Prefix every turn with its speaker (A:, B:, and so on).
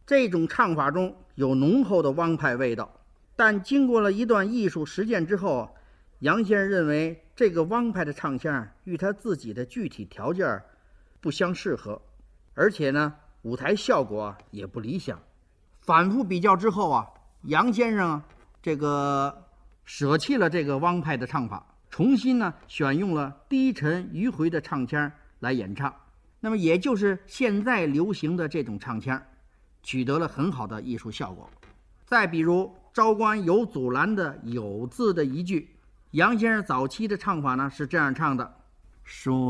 A: 这种唱法中有浓厚的汪派味道，但经过了一段艺术实践之后，杨先生认为这个汪派的唱腔与他自己的具体条件不相适合，而且呢，舞台效果也不理想。反复比较之后啊，杨先生这个舍弃了这个汪派的唱法，重新呢选用了低沉迂回的唱腔来演唱，那么也就是现在流行的这种唱腔，取得了很好的艺术效果。再比如昭关有阻拦的有字的一句，杨先生早期的唱法呢是这样唱的：说